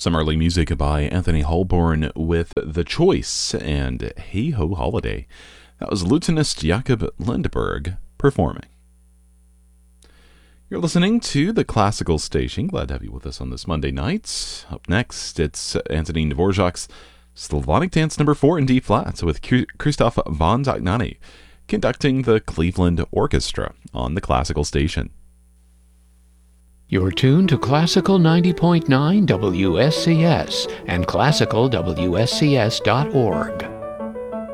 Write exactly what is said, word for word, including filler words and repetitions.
Some early music by Anthony Holborn with The Choice and Hey Ho Holiday. That was Lutenist Jakob Lindberg performing. You're listening to the Classical Station. Glad to have you with us on this Monday night. Up next, it's Antonín Dvořák's Slavonic Dance number four in D-flat with Krzysztof von Dohnányi conducting the Cleveland Orchestra on the Classical Station. You're tuned to Classical ninety point nine W S C S and classical W S C S dot org.